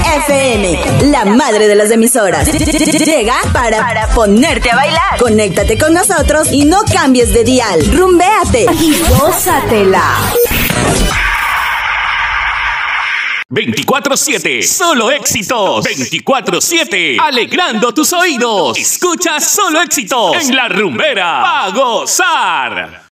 FM, la madre de las emisoras. Llega para ponerte a bailar. Conéctate con nosotros y no cambies de dial. Rumbéate y gózatela. 24/7, solo éxitos. 24/7, alegrando tus oídos. Escucha solo éxitos en La Rumbera. ¡A gozar!